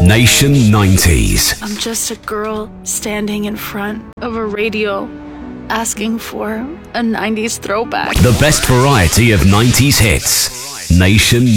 Nation 90s. I'm just a girl standing in front of a radio asking for a 90s throwback. The best variety of 90s hits. Nation